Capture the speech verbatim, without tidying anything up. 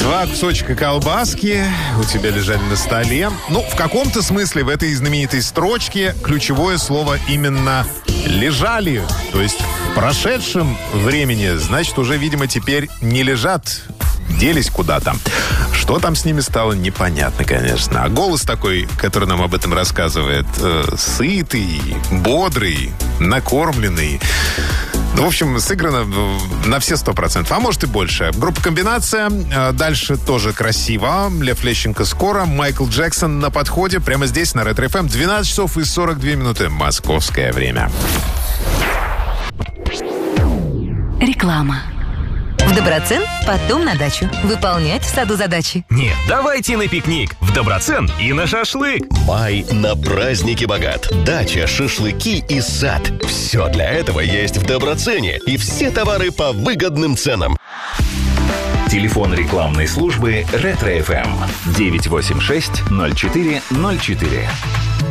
Два кусочка колбаски у тебя лежали на столе. Ну, в каком-то смысле в этой знаменитой строчке ключевое слово именно «лежали». То есть в прошедшем времени, значит, уже, видимо, теперь не лежат, делись куда-то. Что там с ними стало, непонятно, конечно. А голос такой, который нам об этом рассказывает, э, сытый, бодрый, накормленный. Ну, в общем, сыграно на все сто процентов, а может и больше. Группа «Комбинация». Дальше тоже красиво. Лев Лещенко скоро. Майкл Джексон на подходе. Прямо здесь, на Ретро эф эм. двенадцать часов и сорок две минуты. Московское время. Реклама. В Доброцен, потом на дачу. Выполнять в саду задачи. Нет, давайте на пикник. В Доброцен и на шашлык. Май на праздники богат. Дача, шашлыки и сад. Все для этого есть в Доброцене. И все товары по выгодным ценам. Телефон рекламной службы Ретро эф эм девять восемь шесть ноль четыре ноль четыре.